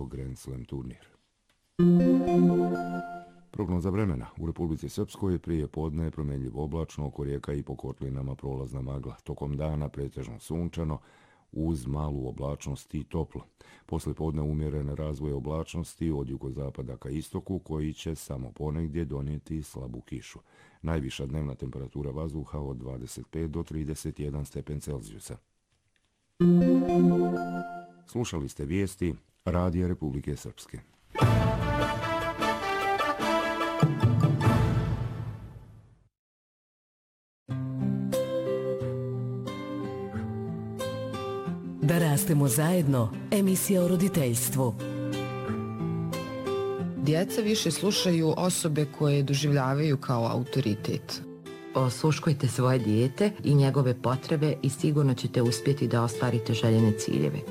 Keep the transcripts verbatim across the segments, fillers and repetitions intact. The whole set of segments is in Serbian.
Grand Slam turnir. Prognoza vremena. U Republici Srpskoj prije podne je promjenjivo oblačno, oko rijeka i po kotlinama prolazna magla. Tokom dana pretežno sunčano, uz malu oblačnost i toplo. Posle podne umjeren razvoj oblačnosti od jugozapada ka istoku, koji će samo ponegdje donijeti slabu kišu. Najviša dnevna temperatura vazduha od dvadeset pet do trideset jedan stepen Celzijusa. Slušali ste vijesti Radija Republike Srpske. Da rastemo zajedno, emisija o roditeljstvu. Djeca više slušaju osobe koje doživljavaju kao autoritet. Osluškujte svoje dijete i njegove potrebe i sigurno ćete uspjeti da ostvarite željene ciljeve.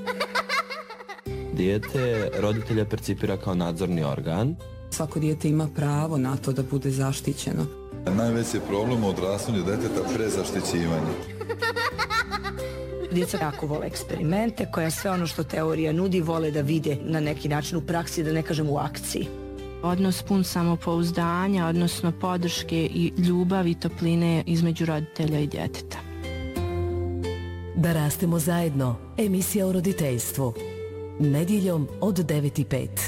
Dijete roditelja percipira kao nadzorni organ. Svako dijete ima pravo na to da bude zaštićeno. Najveći problem u odrastanju djeteta prezaštićivanje. Djeca jako vole eksperimente, koja sve ono što teorija nudi vole da vide na neki način u praksi, da ne kažem u akciji. Odnos pun samopouzdanja, odnosno podrške i ljubavi i topline između roditelja i djeteta. Da rastemo zajedno, emisija o roditeljstvu. Nedjeljom od devet i pet.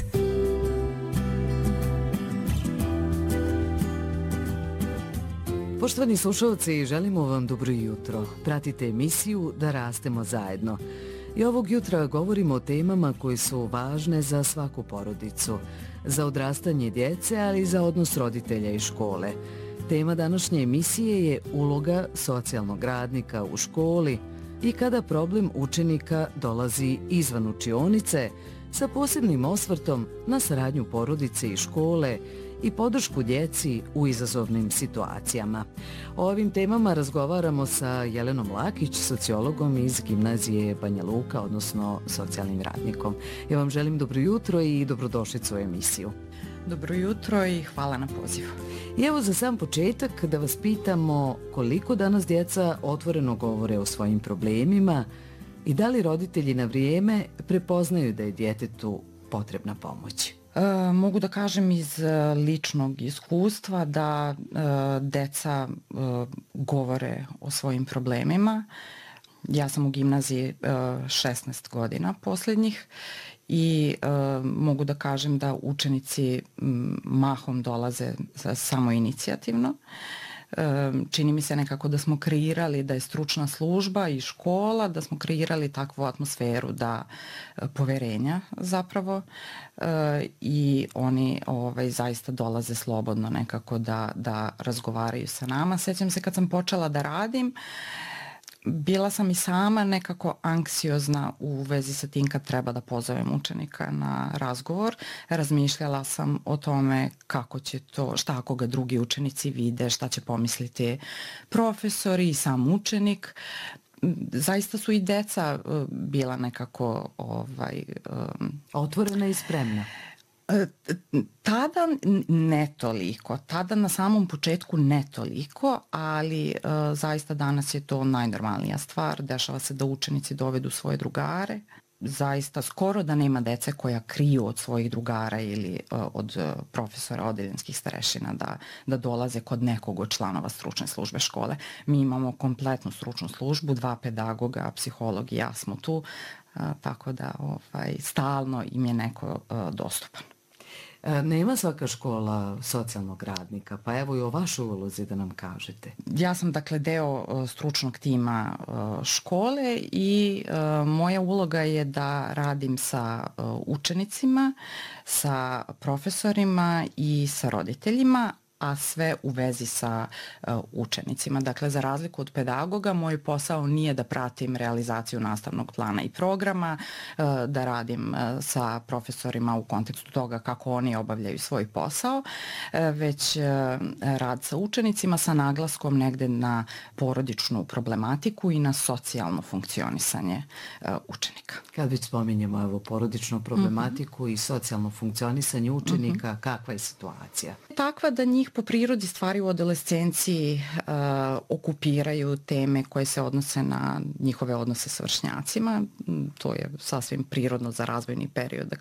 Poštovani slušalci, želimo vam dobro jutro. Pratite emisiju Da rastemo zajedno. I ovog jutra govorimo o temama koje su važne za svaku porodicu, za odrastanje djece, ali i za odnos roditelja i škole. Tema današnje emisije je uloga socijalnog radnika u školi i kada problem učenika dolazi izvan učionice, sa posebnim osvrtom na saradnju porodice i škole i podršku djeci u izazovnim situacijama. O ovim temama razgovaramo sa Jelenom Lakić, sociologom iz Gimnazije Banja Luka, odnosno socijalnim radnikom. Ja vam želim dobro jutro i dobrodošlicu u emisiju. Dobro jutro i hvala na pozivu. I evo za sam početak da vas pitamo koliko danas djeca otvoreno govore o svojim problemima i da li roditelji na vrijeme prepoznaju da je djetetu potrebna pomoć. E, mogu da kažem iz ličnog iskustva da e, deca e, govore o svojim problemima. Ja sam u gimnaziji e, šesnaest godina posljednjih i e, mogu da kažem da učenici m, mahom dolaze samoinicijativno. E, čini mi se nekako da smo kreirali da je stručna služba i škola, da smo kreirali takvu atmosferu da e, poverenja zapravo e, i oni ovaj, zaista dolaze slobodno nekako da, da razgovaraju sa nama. Sjećam se kad sam počela da radim, bila sam i sama nekako anksiozna u vezi sa tim kad treba da pozovem učenika na razgovor. Razmišljala sam o tome kako će to, šta ako ga drugi učenici vide, šta će pomisliti profesori i sam učenik. Zaista su i deca bila nekako ovaj, um, otvorena i spremna. Tada ne toliko, tada na samom početku ne toliko, ali uh, zaista danas je to najnormalnija stvar. Dešava se da učenici dovedu svoje drugare. Zaista skoro da nema dece koja kriju od svojih drugara ili uh, od uh, profesora odeljenskih starešina da, da dolaze kod nekog od članova stručne službe škole. Mi imamo kompletnu stručnu službu, dva pedagoga, psiholog i ja smo tu, uh, tako da ovaj, stalno im je neko uh, dostupan. Nema svaka škola socijalnog radnika, pa evo i o vašoj ulozi da nam kažete. Ja sam dakle deo stručnog tima škole i moja uloga je da radim sa učenicima, sa profesorima i sa roditeljima, a sve u vezi sa uh, učenicima. Dakle, za razliku od pedagoga, moj posao nije da pratim realizaciju nastavnog plana i programa, uh, da radim uh, sa profesorima u kontekstu toga kako oni obavljaju svoj posao, uh, već uh, rad sa učenicima sa naglaskom negde na porodičnu problematiku i na socijalno funkcionisanje uh, učenika. Kad već spominjemo evo, porodičnu problematiku mm-hmm. i socijalno funkcionisanje učenika, mm-hmm. kakva je situacija? Takva da njih po prirodi stvari u adolescenciji uh, okupiraju teme koje se odnose na njihove odnose sa vršnjacima. To je sasvim prirodno za razvojni period, da